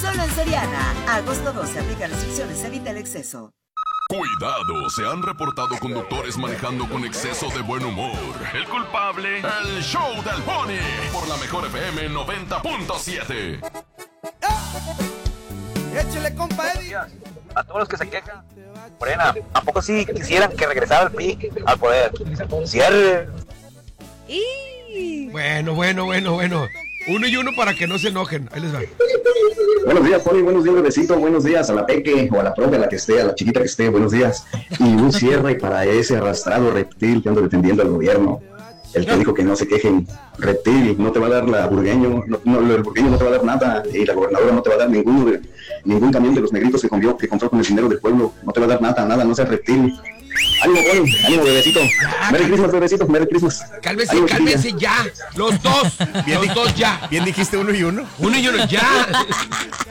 Solo en Soriana. Agosto 12. Aplica restricciones. Evita el exceso. Cuidado, se han reportado conductores manejando con exceso de buen humor. El culpable, el show del Pony. Por la mejor FM 90.7. Échale, compa Eddie. A todos los que se quejan, Morena, ¿a poco sí quisieran que regresara el PRI al poder? Cierre. Bueno. 1 y 1 para que no se enojen. Ahí les va. Buenos días, Pony, buenos días, bebecito, buenos días a la Peque o a la profe, a la que esté, a la chiquita que esté, buenos días. Y un cierre para ese arrastrado reptil que anda defendiendo al gobierno. El que dijo que no se quejen, reptil, no te va a dar la burgueño, el burgueño no te va a dar nada, y la gobernadora no te va a dar ningún camión de los negritos que compró con el dinero del pueblo, no te va a dar nada, no seas reptil. Ánimo, Pony, ánimo, bebecito. Merry Christmas, bebecito, Merry Christmas. Cálmense ya, los dos ya. Bien dijiste 1 y 1. 1 y 1, ya.